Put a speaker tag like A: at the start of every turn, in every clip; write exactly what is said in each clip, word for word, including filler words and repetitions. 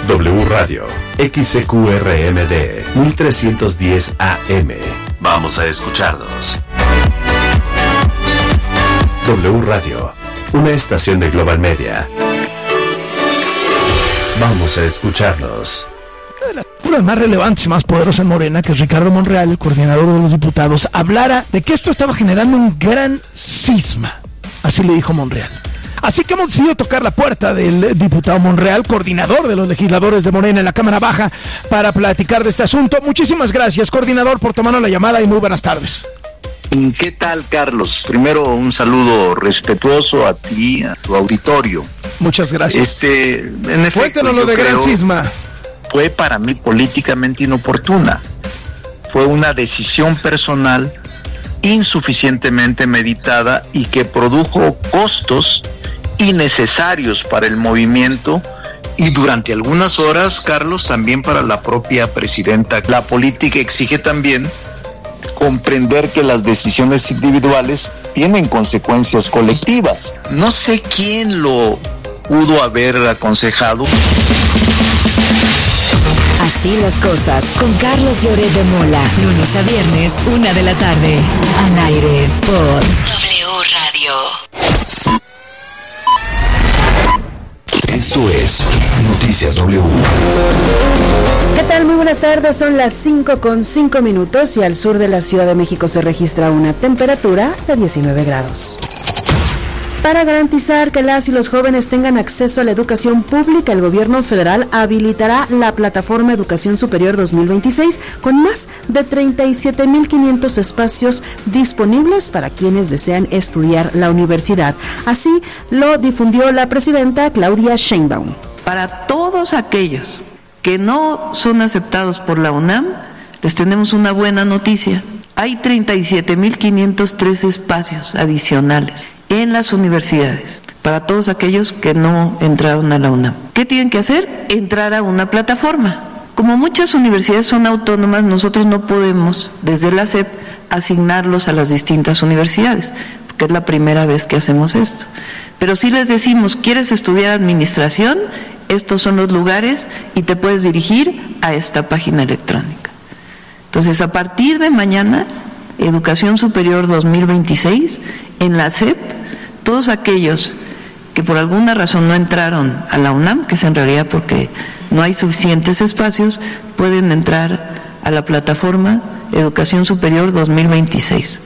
A: W Radio, X C Q R M D, mil trescientos diez A M. Vamos a escucharnos. W Radio, una estación de Global Media. Vamos a escucharnos.
B: De las figuras más relevantes y más poderosas en Morena, que es Ricardo Monreal, el coordinador de los diputados, hablara de que esto estaba generando un gran cisma. Así le dijo Monreal. Así que hemos decidido tocar la puerta del diputado Monreal, coordinador de los legisladores de Morena en la Cámara Baja, para platicar de este asunto. Muchísimas gracias, coordinador, por tomarnos la llamada y muy buenas tardes.
C: ¿Qué tal, Carlos? Primero, un saludo respetuoso a ti, a tu auditorio.
B: Muchas gracias.
C: Este, en efecto,
B: cuéntanos lo de gran cisma.
C: Fue para mí políticamente inoportuna. Fue una decisión personal insuficientemente meditada y que produjo costos innecesarios para el movimiento y durante algunas horas, Carlos, también para la propia presidenta. La política exige también comprender que las decisiones individuales tienen consecuencias colectivas. No sé quién lo pudo haber aconsejado.
D: Así las cosas, con Carlos Loret de Mola, lunes a viernes, una de la tarde, al aire por W Radio.
A: Esto es Noticias W.
E: ¿Qué tal? Muy buenas tardes, son las cinco con cinco minutos y al sur de la Ciudad de México se registra una temperatura de diecinueve grados. Para garantizar que las y los jóvenes tengan acceso a la educación pública, el gobierno federal habilitará la plataforma Educación Superior dos mil veintiséis con más de treinta y siete mil quinientos espacios disponibles para quienes desean estudiar la universidad. Así lo difundió la presidenta Claudia Sheinbaum.
F: Para todos aquellos que no son aceptados por la UNAM, les tenemos una buena noticia. Hay treinta y siete mil quinientos tres espacios adicionales en las universidades, para todos aquellos que no entraron a la UNAM. ¿Qué tienen que hacer? Entrar a una plataforma. Como muchas universidades son autónomas, nosotros no podemos, desde la S E P, asignarlos a las distintas universidades, porque es la primera vez que hacemos esto. Pero si les decimos, ¿quieres estudiar administración? Estos son los lugares y te puedes dirigir a esta página electrónica. Entonces, a partir de mañana, Educación Superior dos mil veintiséis, en la S E P, todos aquellos que por alguna razón no entraron a la UNAM, que es en realidad porque no hay suficientes espacios, pueden entrar a la plataforma Educación Superior dos mil veintiséis.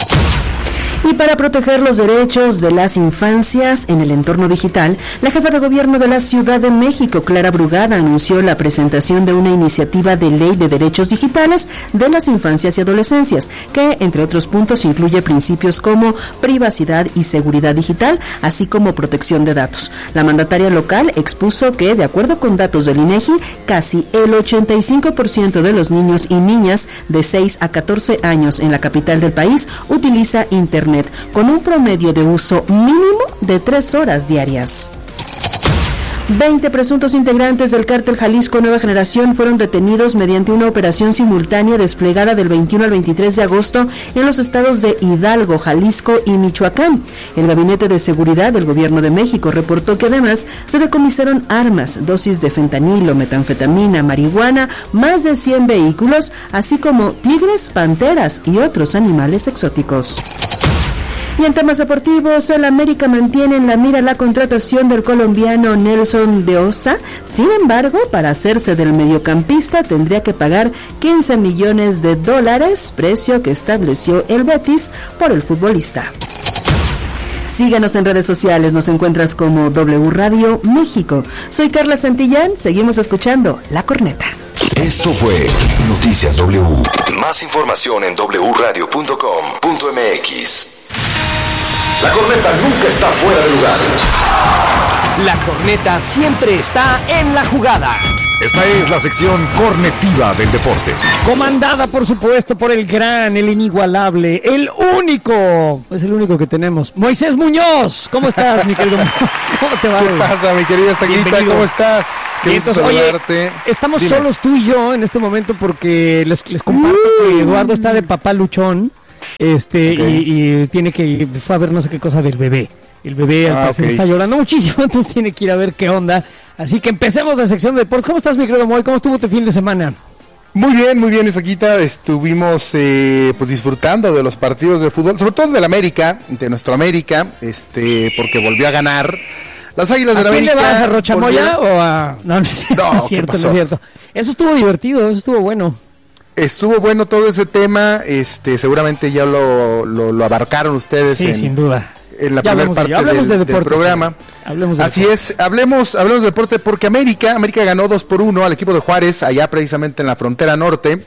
E: Y para proteger los derechos de las infancias en el entorno digital, la jefa de gobierno de la Ciudad de México, Clara Brugada, anunció la presentación de una iniciativa de ley de derechos digitales de las infancias y adolescencias, que, entre otros puntos, incluye principios como privacidad y seguridad digital, así como protección de datos. La mandataria local expuso que, de acuerdo con datos del INEGI, casi el ochenta y cinco por ciento de los niños y niñas de seis a catorce años en la capital del país utiliza Internet, con un promedio de uso mínimo de tres horas diarias. veinte presuntos integrantes del cártel Jalisco Nueva Generación fueron detenidos mediante una operación simultánea desplegada del veintiuno al veintitrés de agosto en los estados de Hidalgo, Jalisco y Michoacán. El Gabinete de Seguridad del Gobierno de México reportó que además se decomisaron armas, dosis de fentanilo, metanfetamina, marihuana, más de cien vehículos, así como tigres, panteras y otros animales exóticos. Y en temas deportivos, el América mantiene en la mira la contratación del colombiano Nelson de Osa. Sin embargo, para hacerse del mediocampista tendría que pagar quince millones de dólares, precio que estableció el Betis por el futbolista. Síguenos en redes sociales, nos encuentras como W Radio México. Soy Carla Santillán, seguimos escuchando La Corneta.
A: Esto fue Noticias W. Más información en doble u radio punto com punto m x. La corneta nunca está fuera de lugar.
G: La corneta siempre está en la jugada.
H: Esta es la sección cornetiva del deporte.
B: Comandada, por supuesto, por el gran, el inigualable, el único, es el único que tenemos, Moisés Muñoz. ¿Cómo estás, mi querido? ¿Cómo te va?
H: ¿Qué pasa, mi querida Estaquita? ¿Cómo estás? Qué gusto saludarte.
B: Oye, estamos
H: Dime.
B: solos tú y yo en este momento porque les, les comparto uh. que Eduardo está de papá luchón. Este, okay. y, y tiene que, fue a ver no sé qué cosa del bebé. El bebé
H: ah,
B: okay.
H: está
B: llorando muchísimo, entonces tiene que ir a ver qué onda
I: Así que empecemos la sección de deportes. ¿Cómo estás, mi querido Moy? ¿Cómo estuvo tu fin de semana?
H: Muy bien, muy bien, Isaquita. Estuvimos eh, pues disfrutando de los partidos de fútbol, sobre todo del América, de nuestro América, este, porque volvió a ganar. Las Águilas de la América.
I: ¿A quién le vas, a Rochamoya o a...? No, no es cierto, no, no es cierto, no es cierto. Eso estuvo divertido, eso estuvo bueno.
H: Estuvo bueno todo ese tema, este, seguramente ya lo, lo, lo abarcaron ustedes.
I: Sí, en, sin duda.
H: En la primera parte del,
I: de deporte,
H: del programa.
I: Hablemos de
H: Así
I: deporte.
H: es, hablemos, hablemos de deporte porque América, América ganó dos por uno al equipo de Juárez, allá precisamente en la frontera norte.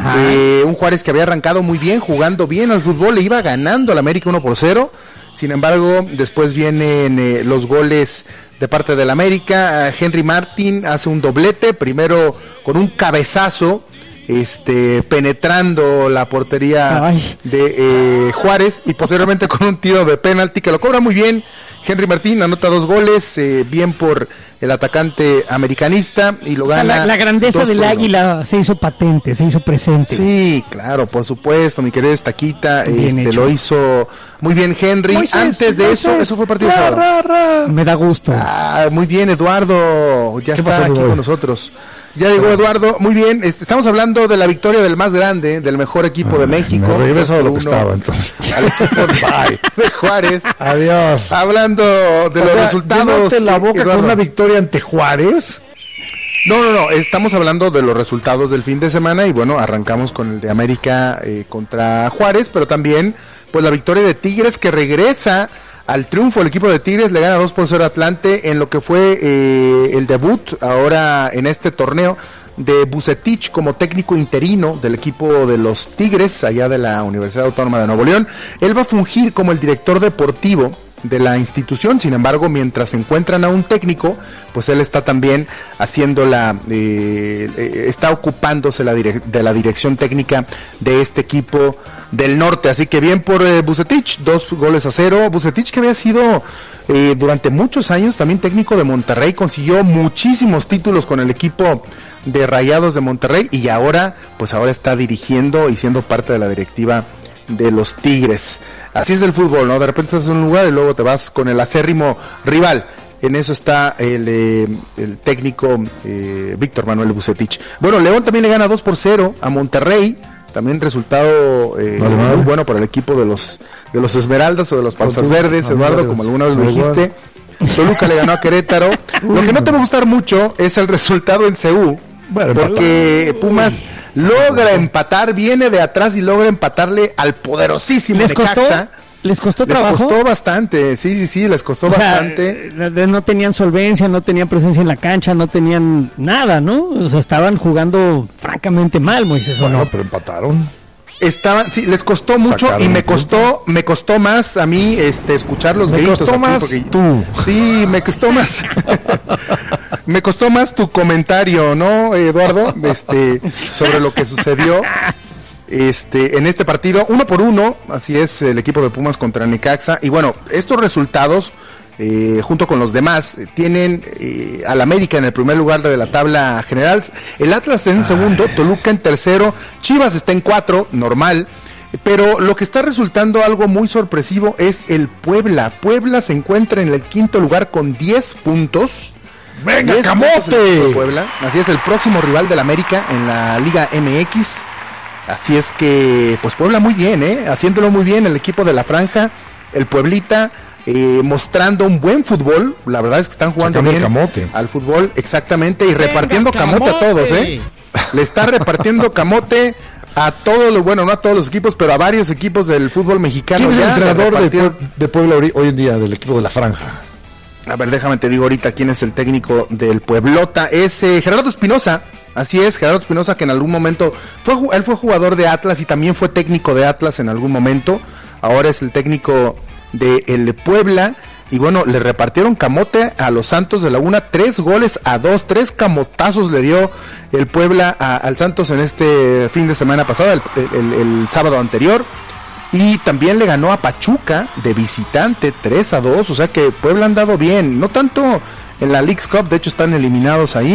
H: Eh, un Juárez que había arrancado muy bien, jugando bien al fútbol, le iba ganando al América uno por cero. Sin embargo, después vienen eh, los goles de parte del América. Henry Martin hace un doblete, primero con un cabezazo, este penetrando la portería Ay. de eh, Juárez, y posteriormente con un tiro de penalti que lo cobra muy bien. Henry Martín anota dos goles, eh, bien por el atacante americanista, y lo
I: o sea,
H: gana.
I: La, la grandeza del Águila se hizo patente, se hizo presente.
H: Sí, claro, por supuesto, mi querido Estaquita, este, lo hizo muy bien Henry. Moisés, Antes de Moisés, eso, eso fue partido
I: ra, ra, ra. Me da gusto.
H: Ah, muy bien, Eduardo, ya está pasó, aquí con nosotros. Ya llegó Eduardo, muy bien, estamos hablando de la victoria del más grande, del mejor equipo Ay, de México.
J: Me regreso a lo que estaba entonces.
H: Al equipo de, de Juárez.
J: Adiós.
H: Hablando de
J: o
H: los
J: sea,
H: resultados.
J: la boca Eduardo. Con una victoria ante Juárez.
H: No, no, no, estamos hablando de los resultados del fin de semana y bueno, arrancamos con el de América eh, contra Juárez, pero también pues la victoria de Tigres que regresa al triunfo. El equipo de Tigres le gana dos por cero a Atlante en lo que fue eh, el debut ahora en este torneo de Vucetich como técnico interino del equipo de los Tigres, allá de la Universidad Autónoma de Nuevo León. Él va a fungir como el director deportivo de la institución. Sin embargo, mientras encuentran a un técnico, pues él está también haciendo la eh, eh, está ocupándose la direc- de la dirección técnica de este equipo del norte. Así que bien por eh, Vucetich, dos goles a cero. Vucetich, que había sido eh, durante muchos años también técnico de Monterrey, consiguió muchísimos títulos con el equipo de Rayados de Monterrey, y ahora pues ahora está dirigiendo y siendo parte de la directiva de los Tigres. Así es el fútbol, ¿no? De repente estás en un lugar y luego te vas con el acérrimo rival. En eso está el, eh, el técnico eh, Víctor Manuel Vucetich. Bueno, León también le gana dos por cero a Monterrey. También resultado eh, vale, vale. muy bueno para el equipo de los de los Esmeraldas o de los Panzas Verdes, Eduardo, como alguna vez lo dijiste. Toluca le ganó a Querétaro. Lo que no te va a gustar mucho es el resultado en C U. Bueno, porque Pumas logra empatar, viene de atrás y logra empatarle al poderosísimo
I: ¿Les costó?
H: Necaxa.
I: ¿Les costó
H: les
I: trabajo?
H: Les costó bastante, sí, sí, sí, les costó
I: o sea,
H: bastante.
I: No tenían solvencia, no tenían presencia en la cancha, no tenían nada, ¿no? O sea, estaban jugando francamente mal, Moisés, ¿o
J: bueno,
I: no?
J: pero empataron.
H: Estaban, sí, les costó mucho. Sacaron y me costó, me costó más a mí este escuchar los
J: me
H: gritos.
J: Me costó más
H: porque,
J: tú.
H: Sí, me costó más. Me costó más tu comentario, ¿no, Eduardo? Este, sobre lo que sucedió este en este partido, uno por uno, así es el equipo de Pumas contra Necaxa. Y bueno, estos resultados, eh, junto con los demás, eh, tienen eh, al América en el primer lugar de la tabla general, el Atlas en segundo, Toluca en tercero, Chivas está en cuatro, normal. Pero lo que está resultando algo muy sorpresivo es el Puebla. Puebla se encuentra en el quinto lugar con diez puntos.
J: ¡Venga, camote!
H: Puebla. Así es, el próximo rival del América en la Liga M X. Así es que, pues Puebla muy bien, ¿eh? Haciéndolo muy bien el equipo de la Franja, el Pueblita, eh, mostrando un buen fútbol. La verdad es que están jugando
J: Sacando
H: bien
J: camote.
H: al fútbol, exactamente, y
J: ¡Venga,
H: repartiendo camote, camote a todos, ¿eh? Le está repartiendo camote a todos los, bueno, no a todos los equipos, pero a varios equipos del fútbol mexicano.
J: ¿Quién es el
H: ya
J: entrenador de, Pue- de Puebla hoy en día, del equipo de la Franja?
H: A ver, déjame te digo ahorita quién es el técnico del Pueblota. Es eh, Gerardo Espinosa. Así es, Gerardo Espinosa, que en algún momento fue él fue jugador de Atlas y también fue técnico de Atlas en algún momento. Ahora es el técnico de el Puebla. Y bueno, le repartieron camote a los Santos de Laguna, tres goles a dos, tres camotazos le dio el Puebla a, al Santos en este fin de semana pasado, el, el, el sábado anterior. Y también le ganó a Pachuca de visitante tres a dos, o sea que Puebla han dado bien, no tanto en la Leagues Cup, de hecho están eliminados ahí,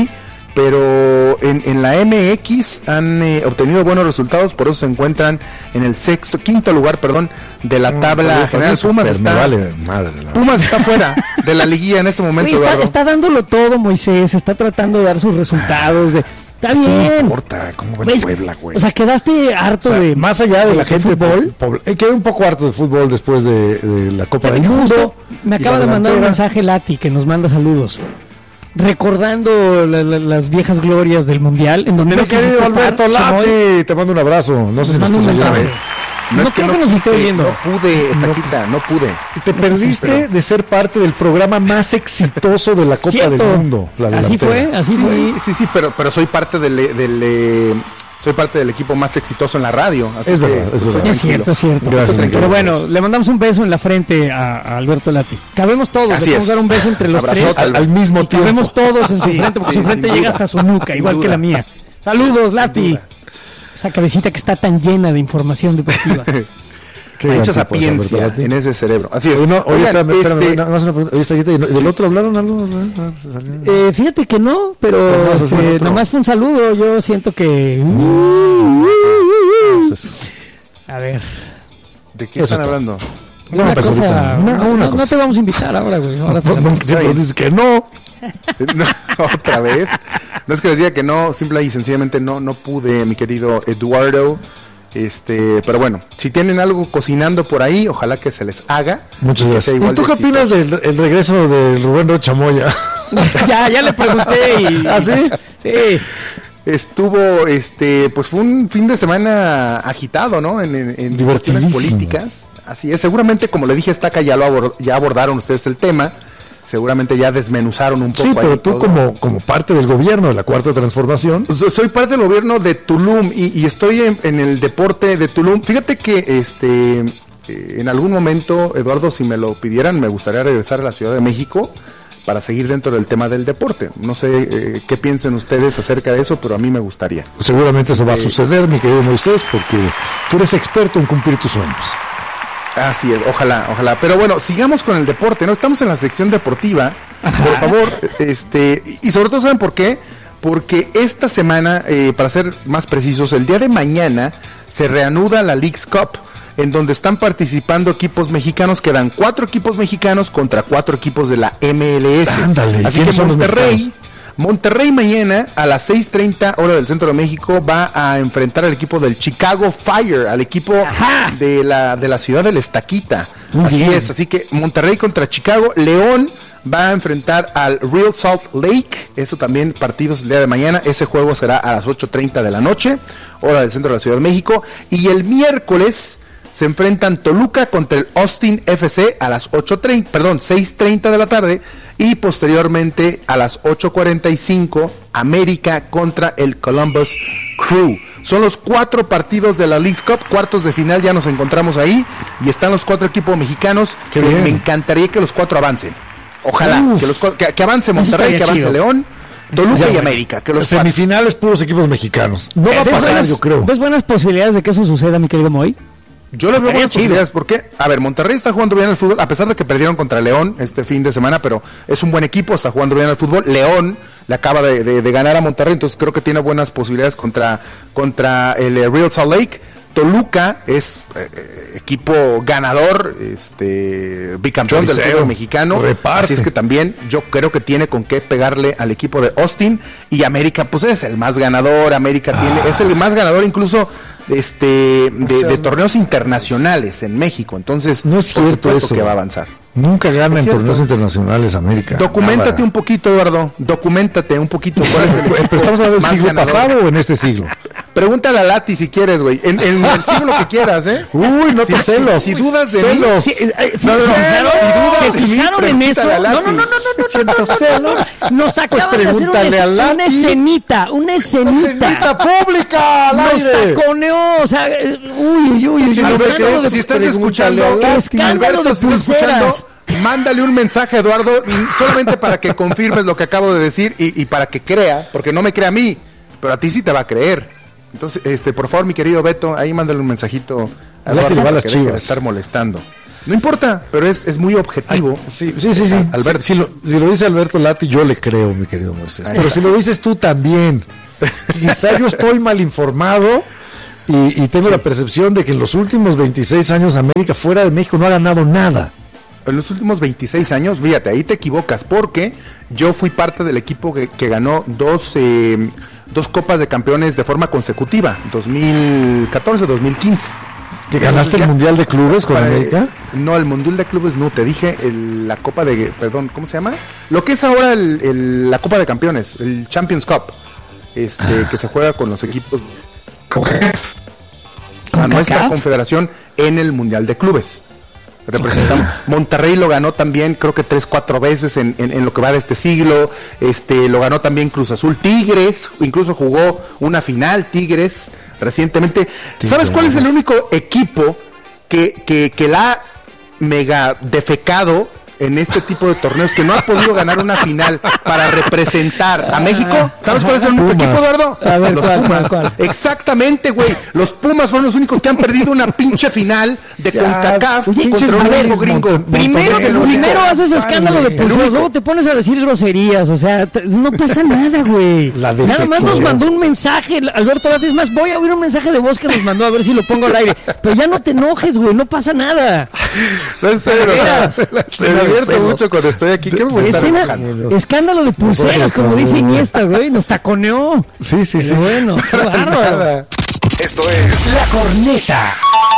H: pero en, en la M X han eh, obtenido buenos resultados, por eso se encuentran en el sexto, quinto lugar, perdón, de la tabla general. Pumas está,
J: vale, madre,
H: Pumas está fuera de la liguilla en este momento.
I: Oye, está, está dándolo todo, Moisés, está tratando de dar sus resultados. De, está bien.
J: No importa, ¿cómo va el Puebla, güey?
I: O sea, quedaste harto, o sea, de
J: más allá de, de la gente
I: fútbol.
J: Pobre, eh, quedé un poco harto de fútbol después de, de la Copa del Mundo.
I: Me acaba de mandar un mensaje Lati que nos manda saludos. Recordando la, la, las viejas glorias del mundial, en donde
J: no querido Alberto Lati, te mando un abrazo. No sé si nos estás oyendo.
H: No,
I: no
H: es que
I: creo
H: no
I: que nos esté oyendo.
H: No pude, Estaquita, no, no pude.
J: Te
H: no
J: perdiste
H: quise, pero...
J: de ser parte del programa más exitoso de la Copa
I: ¿Cierto?
J: del Mundo. La
I: así fue, así
H: sí,
I: fue.
H: Sí, sí, pero, pero soy parte del, del eh, soy parte del equipo más exitoso en la radio. Así
J: es
H: que,
J: verdad, es, verdad.
I: es cierto, es cierto.
J: Gracias,
I: pero
J: gracias.
I: bueno, le mandamos un beso en la frente a, a Alberto Lati. Cabemos todos,
H: así
I: le podemos
H: es.
I: dar un beso entre los
H: Abrazote,
I: tres
J: al, al mismo tiempo.
I: Cabemos todos en su
H: sí,
I: frente, porque
H: sí,
I: su frente
H: sin
I: llega
H: duda.
I: hasta su nuca,
H: Sin
I: igual
H: duda.
I: que la mía. Saludos, Lati. Esa cabecita que está tan llena de información deportiva.
H: Hay mucha sapiencia en ese cerebro. Así es.
J: Oye, no, oye,
H: Oigan,
J: espérame, espérame,
H: este...
J: nada más una pregunta. Oye, Estaquita, ¿y del otro hablaron algo?
I: Eh, fíjate que no, pero
J: No, no,
I: este,
J: otro.
I: nomás fue un saludo. Yo siento que. A ver.
H: ¿De qué
J: Eso
H: están
J: es todo.
H: hablando?
J: No,
I: Una
J: pues
I: cosa,
J: ahorita,
I: no,
J: una-
I: no,
J: una
I: no
J: cosa.
I: te vamos a invitar ahora, güey. Ahora
J: No, no, siempre nos dices que no.
H: No, otra vez. No es que les diga que no, simple y sencillamente no, no pude, mi querido Eduardo. Este, pero bueno, si tienen algo cocinando por ahí, ojalá que se les haga.
J: Muchas
H: y que sea
J: gracias.
H: igual
J: ¿Y tú
H: de
J: qué opinas
H: exitoso.
J: del el regreso de Rubén Rocha Moya?
I: ya, ya le pregunté y.
J: ¿Ah, sí?
I: Sí.
H: Estuvo, este, pues fue un fin de semana agitado, ¿no? En, en, en cuestiones
J: Divertidísimo.
H: políticas. Así es, seguramente, como le dije, Estaca, ya lo abor- ya abordaron ustedes el tema. Seguramente ya desmenuzaron un poco.
J: Sí, pero
H: ahí
J: tú
H: todo.
J: como, como parte del gobierno de la Cuarta Transformación.
H: So- Soy parte del gobierno de Tulum y, y estoy en, en el deporte de Tulum. Fíjate que este eh, en algún momento, Eduardo, si me lo pidieran, me gustaría regresar a la Ciudad de México para seguir dentro del tema del deporte. No sé eh, qué piensen ustedes acerca de eso, pero a mí me gustaría.
J: Seguramente eso va a
H: Eh,
J: suceder, mi querido Moisés, porque tú eres experto en cumplir tus sueños.
H: Así es, ojalá, ojalá. Pero bueno, sigamos con el deporte, ¿no? Estamos en la sección deportiva. Por favor, este, y sobre todo, ¿saben por qué? Porque esta semana, eh, para ser más precisos, el día de mañana se reanuda la Leagues Cup, en donde están participando equipos mexicanos. Quedan cuatro equipos mexicanos contra cuatro equipos de la M L S.
J: Ándale, ¿y
H: Así que
J: quiénes son los
H: Monterrey,
J: mexicanos?
H: Monterrey mañana a las seis treinta hora del centro de México va a enfrentar al equipo del Chicago Fire, al equipo
I: Ajá.
H: de la de la ciudad del Estaquita.
I: Muy
H: Así
I: bien.
H: es, así que Monterrey contra Chicago. León va a enfrentar al Real Salt Lake. Eso también partidos el día de mañana. Ese juego será a las ocho treinta de la noche, hora del centro de la Ciudad de México. Y el miércoles se enfrentan Toluca contra el Austin F C a las ocho treinta, perdón, seis treinta de la tarde, y posteriormente a las ocho cuarenta y cinco América contra el Columbus Crew. Son los cuatro partidos de la Leagues Cup, cuartos de final, ya nos encontramos ahí y están los cuatro equipos mexicanos.
J: Qué
H: que
J: bien.
H: me encantaría que los cuatro avancen. Ojalá
J: Uf.
H: que, los, cua- que, que avance Monterrey,
I: estaría
H: que avance
I: chido.
H: León, Toluca
J: Ya,
H: y
J: güey.
H: América, que los cuatro.
J: Semifinales puros equipos mexicanos. No va a
H: ¿Ves
J: pasar,
I: buenas-
J: yo creo.
I: ¿Ves buenas posibilidades de que eso suceda, mi querido Moy?
H: Yo les veo
I: Estaría
H: buenas
I: chido.
H: posibilidades porque, a ver, Monterrey está jugando bien al fútbol, a pesar de que perdieron contra León este fin de semana, pero es un buen equipo, está jugando bien al fútbol. León le acaba de, de- de ganar a Monterrey, entonces creo que tiene buenas posibilidades contra, contra el eh, Real Salt Lake. Toluca es eh, equipo ganador, este bicampeón del
J: Choricero.
H: fútbol mexicano.
J: Reparte.
H: Así es que también yo creo que tiene con qué pegarle al equipo de Austin. Y América, pues es el más ganador. América
J: Ah.
H: tiene, es el más ganador incluso este de, de torneos internacionales en México. Entonces,
J: No es
H: por
J: cierto
H: supuesto
J: eso.
H: que va a avanzar.
J: Nunca gana
H: Es
J: en
H: cierto.
J: torneos internacionales América.
H: Documéntate
J: Nada.
H: un poquito, Eduardo. Documéntate un poquito. ¿Cuál es el
J: Pero
H: equipo
J: estamos hablando del
H: más
J: siglo
H: ganador?
J: pasado o en este siglo.
H: Pregúntale a Lati si quieres, güey. En, en el siglo que quieras, ¿eh?
J: Uy, no
H: Si-
J: te celos.
H: Si, si dudas de
J: Celos.
H: mí.
I: Sí, eh, eh,
H: No, no, no.
I: fijaron-
H: Si dudas
I: ¿Se
H: de mí,
I: fijaron en eso?
H: pregúntale a
I: No,
H: Lati.
I: no, no, no, no, no, no, no,
J: Siento
I: no, no,
J: celos.
I: Nos acaban de hacer una,
J: pregúntale a
I: escena-
J: Lati.
I: una escenita, una escenita.
J: ¡Escenita pública al
I: Nos
J: aire!
I: taconeó, o sea, eh, uy, uy, uy,
H: Si,
I: uy,
H: no me
I: escándalo
H: crees,
I: de-
H: si estás
J: pregúntale
H: escuchando,
J: a Lati.
I: Escándalo
H: Alberto,
I: de
H: si estás escuchando,
I: pulseras.
H: mándale un mensaje a Eduardo, mm, solamente para que confirmes lo que acabo de decir y, y para que crea, porque no me cree a mí, pero a ti sí te va a creer. Entonces, este, por favor, mi querido Beto, ahí mándale un mensajito a
J: Lati
H: Eduardo
J: le va a
H: para
J: las
H: que deje de
J: Chivas.
H: estar molestando. No importa, pero es, es muy objetivo.
J: Ay, sí, sí, sí. sí.
H: Alberto.
J: Si, si, lo, si lo dice Alberto Lati, yo le creo, mi querido Moisés. Pero si lo dices tú también, quizá yo estoy mal informado y, y tengo sí. la percepción de que en los últimos veintiséis años América fuera de México no ha ganado nada.
H: En los últimos veintiséis años, fíjate, ahí te equivocas, porque yo fui parte del equipo que, que ganó dos, eh, dos Copas de Campeones de forma consecutiva, dos mil catorce, dos mil quince.
J: ¿Que ganaste el Mundial de Clubes con
H: para,
J: América?
H: No, el Mundial de Clubes no, te dije el, la Copa de, perdón, ¿cómo se llama? Lo que es ahora el, el, la Copa de Campeones, el Champions Cup, este, ah. que se juega con los equipos a nuestra confederación en el Mundial de Clubes. Representamos. Monterrey lo ganó también, creo que tres, cuatro veces en, en, en lo que va de este siglo. Este, lo ganó también Cruz Azul. Tigres, incluso jugó una final, Tigres, recientemente. Tigres. ¿Sabes cuál es el único equipo que, que, que la ha mega defecado en este tipo de torneos, que no ha podido ganar una final para representar a México? ¿Sabes cuál es el único equipo, Eduardo?
I: A ver,
H: los
I: ¿cuál,
H: Pumas.
I: cuál?
H: Exactamente, güey. Los Pumas fueron los únicos que han perdido una pinche final de
I: Ya,
H: CONCACAF
I: pinches
H: contra un equipo
I: madres,
H: gringo.
I: Monton- Primero,
H: Es el único.
I: primero haces escándalo de
H: El
I: pulsos,
H: único.
I: luego te pones a decir groserías, o sea, te- no pasa nada, güey.
J: La
I: Nada más nos
J: defección.
I: mandó un mensaje, Alberto Lati, es más, voy a oír un mensaje de voz que nos mandó, a ver si lo pongo al aire. Pero ya no te enojes, güey, no pasa nada.
H: No, en serio,
I: Veras.
H: se me divierto mucho cuando estoy aquí. ¿Qué me voy a estar
I: Escena-
H: enojando?
I: escándalo de pulseras, como dice Iniesta, güey, nos taconeó.
J: Sí, sí, sí.
I: Pero bueno, qué bárbaro.
H: Nada.
A: Esto es
G: La Corneta.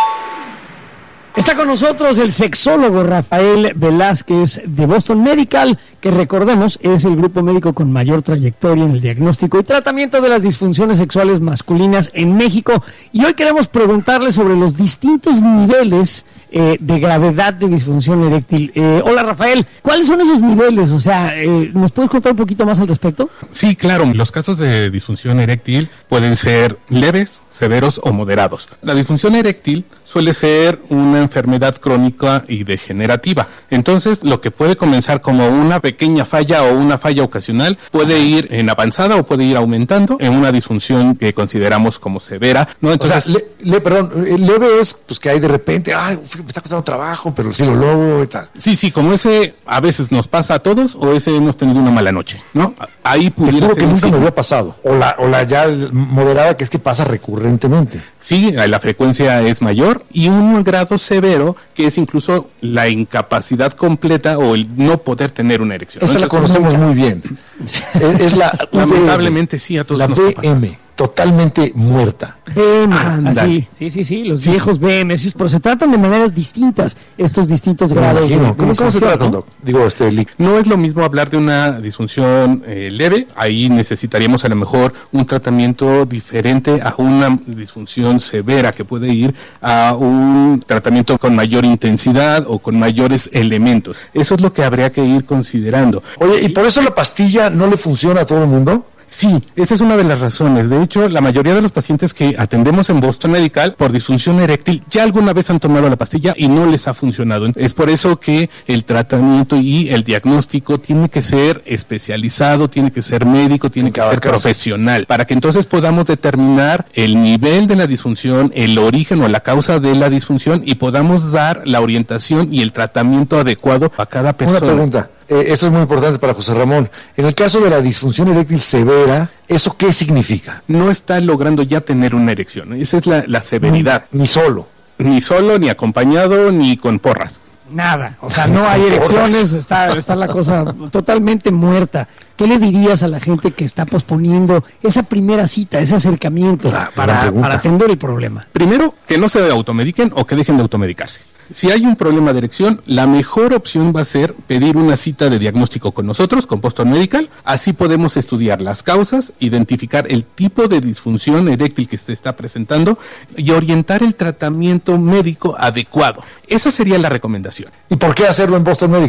I: Está con nosotros el sexólogo Rafael Velázquez de Boston Medical, que recordemos es el grupo médico con mayor trayectoria en el diagnóstico y tratamiento de las disfunciones sexuales masculinas en México. Y hoy queremos preguntarle sobre los distintos niveles eh, de gravedad de disfunción eréctil. Eh, hola Rafael, ¿cuáles son esos niveles? O sea, eh, ¿nos puedes contar un poquito más al respecto?
K: Sí, claro. Los casos de disfunción eréctil pueden ser leves, severos o moderados. La disfunción eréctil suele ser una enfermedad crónica y degenerativa. Entonces, lo que puede comenzar como una pequeña falla o una falla ocasional puede ir en avanzada o puede ir aumentando en una disfunción que consideramos como severa, ¿no? Entonces,
J: o sea, le, le, perdón, leve es pues que hay de repente, ay, me está costando trabajo, pero sí lo logro y tal.
K: sí, sí, como ese a veces nos pasa a todos o ese hemos tenido una mala noche, ¿no? Ahí
J: Te
K: pudiera
J: juro
K: ser
J: que
K: un
J: nunca me
K: signo.
J: había pasado. O la, o la ya moderada, que es que pasa recurrentemente.
K: Sí, la frecuencia es mayor y un grado severo que es incluso la incapacidad completa o el no poder tener una erección.
J: Esa
K: ¿no?
J: la
K: Entonces,
J: conocemos muy bien. Es, es la
K: lamentablemente sí, a todos
J: la
K: nos ha pasado.
J: B M, totalmente muerta.
I: B M,
K: Ándale.
I: así, sí, sí, sí, los
K: Sí,
I: viejos B M, pero se tratan de maneras distintas estos distintos
J: Me
I: grados de,
J: imagino.
I: de
J: ¿Cómo, ¿Cómo se
I: disfunción,
J: tratan,
I: ¿no?
J: Doc? Digo, este, Lick.
K: No es lo mismo hablar de una disfunción eh, leve, ahí necesitaríamos a lo mejor un tratamiento diferente a una disfunción severa que puede ir a un tratamiento con mayor intensidad o con mayores elementos. Eso es lo que habría que ir considerando.
J: Oye, ¿y por eso la pastilla no le funciona a todo el mundo?
K: Sí, esa es una de las razones. De hecho, la mayoría de los pacientes que atendemos en Boston Medical por disfunción eréctil ya alguna vez han tomado la pastilla y no les ha funcionado. Es por eso que el tratamiento y el diagnóstico tiene que ser especializado, tiene que ser médico, tiene que
J: Cada
K: ser
J: caso.
K: profesional, para que entonces podamos determinar el nivel de la disfunción, el origen o la causa de la disfunción y podamos dar la orientación y el tratamiento adecuado a cada persona.
J: Una pregunta. Eh, esto es muy importante para José Ramón. En el caso de la disfunción eréctil severa, ¿eso qué significa?
K: No está logrando ya tener una erección. Esa es la, la severidad.
J: Ni solo.
K: Ni solo, ni acompañado, ni con porras.
I: Nada, o sea, no hay erecciones, está, está la cosa totalmente muerta. ¿Qué le dirías a la gente que está posponiendo esa primera cita, ese acercamiento
J: Buena
I: para,
J: pregunta.
I: para atender el problema?
K: Primero, que no se automediquen o que dejen de automedicarse. Si hay un problema de erección, la mejor opción va a ser pedir una cita de diagnóstico con nosotros, con Boston Medical. Así podemos estudiar las causas, identificar el tipo de disfunción eréctil que se está presentando y orientar el tratamiento médico adecuado. Esa sería la recomendación.
J: ¿Y por qué hacerlo en Boston Medical?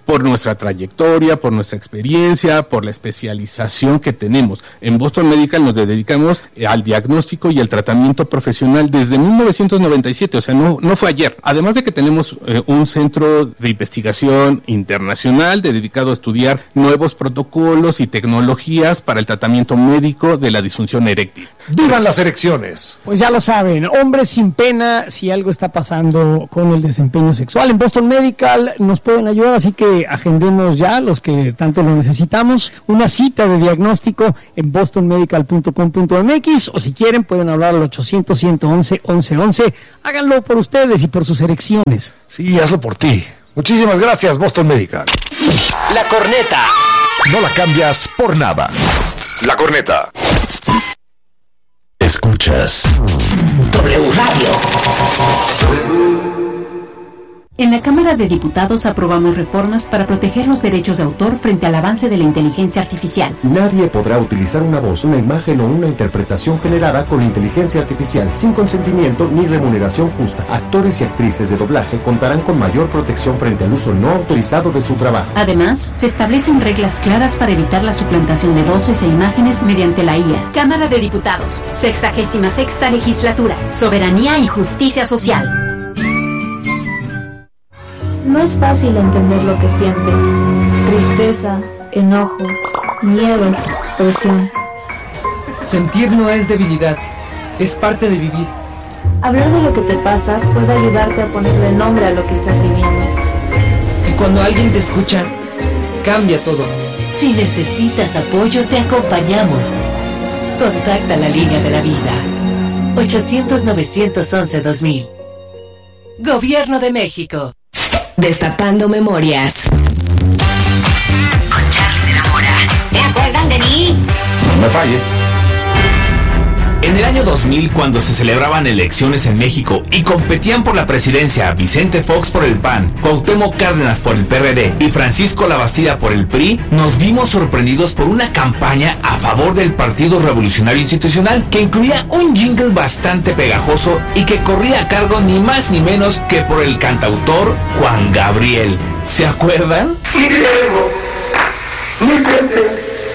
K: por nuestra trayectoria, por nuestra experiencia, por la especialización que tenemos. En Boston Medical nos dedicamos al diagnóstico y al tratamiento profesional desde mil novecientos noventa y siete, o sea, no, no fue ayer. Además de que tenemos eh, un centro de investigación internacional dedicado a estudiar nuevos protocolos y tecnologías para el tratamiento médico de la disfunción eréctil.
J: ¡Vivan las erecciones!
I: Pues ya lo saben, hombres sin pena, si algo está pasando con el desempeño sexual. En Boston Medical nos pueden ayudar, así que agendemos ya, los que tanto lo necesitamos, una cita de diagnóstico en boston medical punto com punto m x, o si quieren pueden hablar al ochocientos, ciento once, once once. Háganlo por ustedes y por sus erecciones.
J: Sí, hazlo por ti. Muchísimas gracias, Boston Medical.
A: La corneta. No la cambias por nada. La corneta. Escuchas
D: W Radio. En la Cámara de Diputados aprobamos reformas para proteger los derechos de autor frente al avance de la inteligencia artificial.
L: Nadie podrá utilizar una voz, una imagen o una interpretación generada con inteligencia artificial sin consentimiento ni remuneración justa. Actores y actrices de doblaje contarán con mayor protección frente al uso no autorizado de su trabajo.
D: Además, se establecen reglas claras para evitar la suplantación de voces e imágenes mediante la I A. Cámara de Diputados, sexagésima sexta legislatura, soberanía y justicia social.
M: No es fácil entender lo que sientes. Tristeza, enojo, miedo, presión.
N: Sentir no es debilidad, es parte de vivir.
M: Hablar de lo que te pasa puede ayudarte a ponerle nombre a lo que estás viviendo.
N: Y cuando alguien te escucha, cambia todo.
O: Si necesitas apoyo, te acompañamos. Contacta la línea de la vida. ochocientos, novecientos once, dos mil. Gobierno de México.
D: Destapando memorias. Con Charlie de la Mora.
P: ¿Te acuerdan de mí?
Q: No me falles.
R: En el año dos mil, cuando se celebraban elecciones en México y competían por la presidencia Vicente Fox por el P A N, Cuauhtémoc Cárdenas por el P R D y Francisco Labastida por el P R I, nos vimos sorprendidos por una campaña a favor del Partido Revolucionario Institucional que incluía un jingle bastante pegajoso y que corría a cargo ni más ni menos que por el cantautor Juan Gabriel. ¿Se acuerdan?
P: Sí, mi gente.